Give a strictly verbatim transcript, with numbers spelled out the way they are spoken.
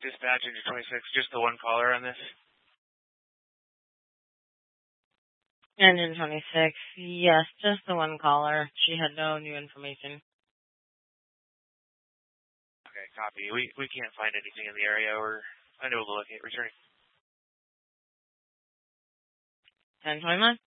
Dispatch into twenty-six, just the one caller on this? Engine twenty-six, yes, just the one caller. She had no new information. Okay, copy. We we can't find anything in the area. We're unable to locate. Returning. ten twenty-one?